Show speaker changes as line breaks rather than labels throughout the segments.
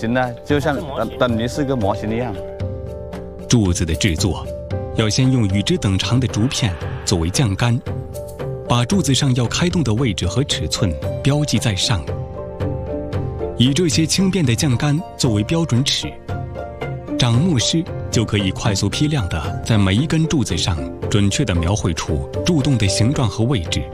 型呢，就像等于是个模型一样。
柱子的制作，要先用与之等长的竹片作为降杆，把柱子上要开动的位置和尺寸标记在上，以这些轻便的降杆作为标准尺，掌墨师就可以快速批量地在每一根柱子上准确地描绘出柱洞的形状和位置。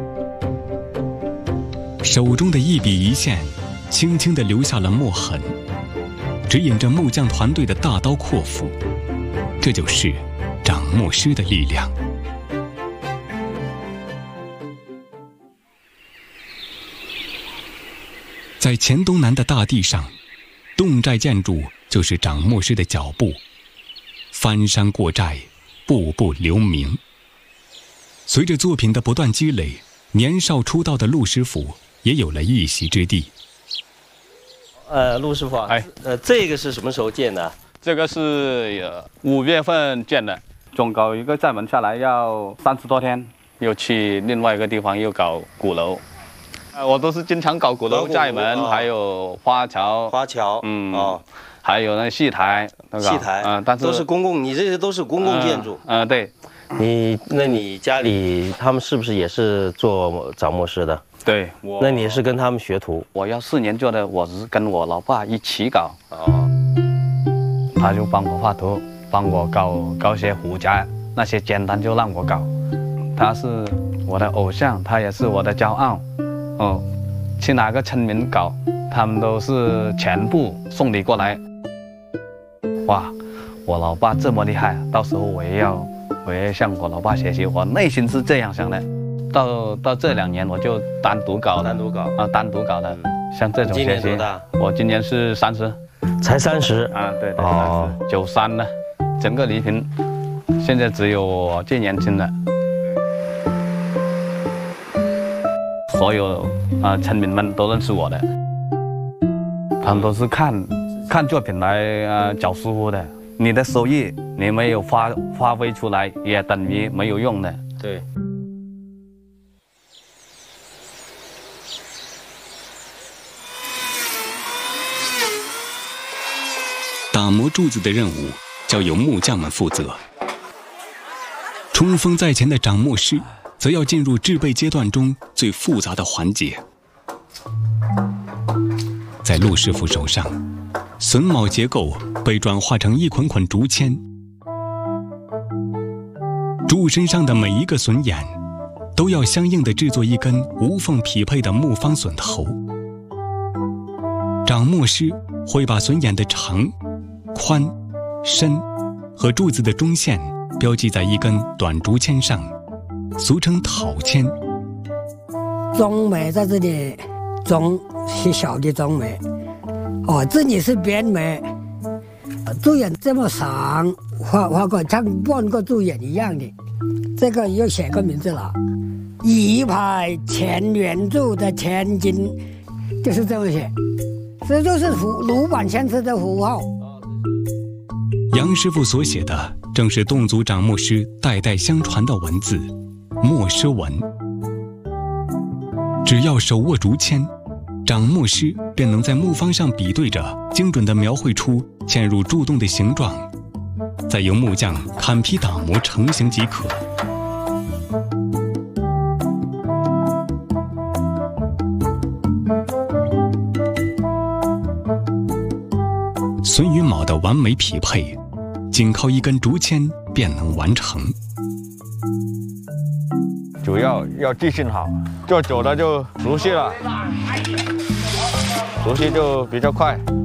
手中的一笔一线，轻轻地留下了墨痕，指引着木匠团队的大刀阔斧。这就是掌墨师的力量。在黔东南的大地上，侗寨建筑就是掌墨师的脚步，翻山过寨，步步留名。随着作品的不断积累，年少出道的陆师傅也有了一席之地。
陆师傅，这个是什么时候建的？
这个是5月份建的，总搞一个寨门下来要30多天，又去另外一个地方又搞鼓楼。我都是经常搞鼓楼、寨门，还有花桥。还有那戏台，
戏台，但是都是公共，你这些都是公共建筑。
对。
那你家里他们是不是也是做掌墨师的？
对，
那你是跟他们学徒？
我要4年做的，我是跟我老爸一起搞。他就帮我画图，帮我搞些虎家，那些简单就让我搞。他是我的偶像，他也是我的骄傲。去哪个村民搞，他们都是全部送礼过来。哇，我老爸这么厉害，到时候我也要向我老爸学习。我内心是这样想的。到这2年我就单独搞的。单独搞的。像这种学习。今
年多大？
我今年是30。
才30
啊？对，93了。整个黎平，现在只有我最年轻的。所有村民们都认识我的，他们都是看作品来找师傅的。你的手艺你没有发挥出来，也等于没有用的。
对。
打磨柱子的任务交由木匠们负责，冲锋在前的掌墨师则要进入制备阶段中最复杂的环节。在陆师傅手上，榫卯结构被转化成一捆捆竹签，柱身上的每一个榫眼都要相应地制作一根无缝匹配的木方榫头。掌墨师会把榫眼的长、宽、深和柱子的中线标记在一根短竹签上，俗称讨签。
中眉在这里，中是小的中眉，这里是边眉，柱眼这么长，画个像半个柱眼一样的，这个又写个名字了，一派乾元柱的千金，就是这么写，这就是鲁班先生的符号。
杨师傅所写的正是侗族掌墨师代代相传的文字墨师文。只要手握竹签，掌墨师便能在木方上比对着精准地描绘出嵌入柱洞的形状，再由木匠砍劈打磨成型即可。榫与卯的完美匹配，仅靠一根竹签便能完成。
主要记性好，做久了就熟悉了，熟悉就比较快。